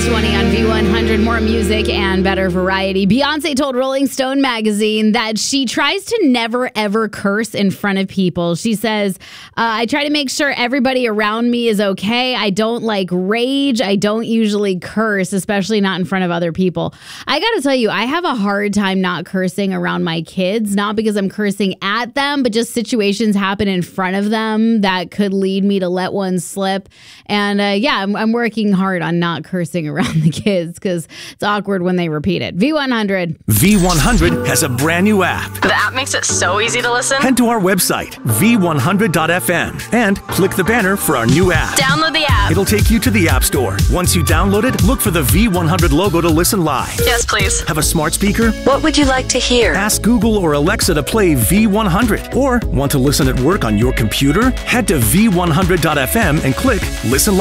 6:20 on V100. More music and better variety. Beyonce told Rolling Stone magazine that she tries to never, ever curse in front of people. She says, I try to make sure everybody around me is okay. I don't like rage. I don't usually curse, especially not in front of other people. I got to tell you, I have a hard time not cursing around my kids, not because I'm cursing at them, but just situations happen in front of them that could lead me to let one slip. And I'm working hard on not cursing around the kids because it's awkward when they repeat it. V100. V100 has a brand new app. The app makes it so easy to listen. Head to our website, v100.fm, and click the banner for our new app. Download the app. It'll take you to the App Store. Once you download it, look for the V100 logo to listen live. Yes, please. Have a smart speaker? What would you like to hear? Ask Google or Alexa to play V100. Or want to listen at work on your computer? Head to v100.fm and click Listen Live.